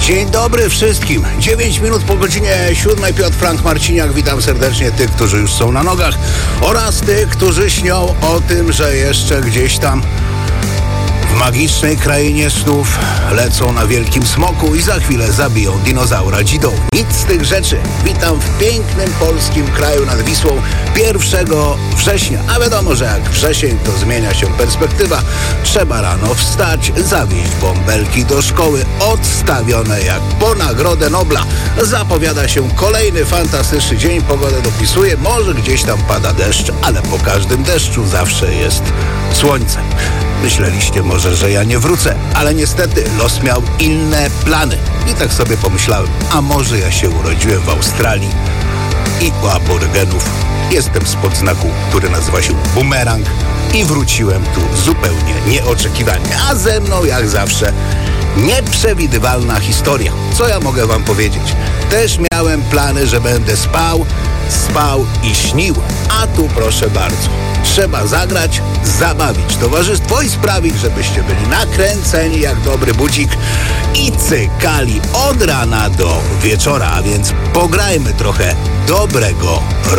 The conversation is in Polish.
Dzień dobry wszystkim. 9 minut po godzinie 7. Piotr Frank Marciniak. Witam serdecznie tych, którzy już są na nogach oraz tych, którzy śnią o tym, że jeszcze gdzieś tam w magicznej krainie snów lecą na wielkim smoku i za chwilę zabiją dinozaura dzidą. Nic z tych rzeczy. Witam w pięknym polskim kraju nad Wisłą 1 września. A wiadomo, że jak wrzesień, to zmienia się perspektywa. Trzeba rano wstać, zawieźć bąbelki do szkoły, odstawione jak po Nagrodę Nobla. Zapowiada się kolejny fantastyczny dzień. Pogodę dopisuje. Może gdzieś tam pada deszcz, ale po każdym deszczu zawsze jest słońce. Myśleliście może, że ja nie wrócę, ale niestety los miał inne plany. I tak sobie pomyślałem, a może ja się urodziłem w Australii i u aborygenów jestem spod znaku, który nazywa się Bumerang i wróciłem tu zupełnie nieoczekiwanie. A ze mną jak zawsze nieprzewidywalna historia. Co ja mogę wam powiedzieć? Też miałem plany, że będę spał i śnił. A tu proszę bardzo. Trzeba zagrać, zabawić towarzystwo i sprawić, żebyście byli nakręceni jak dobry budzik i cykali od rana do wieczora. A więc pograjmy trochę dobrego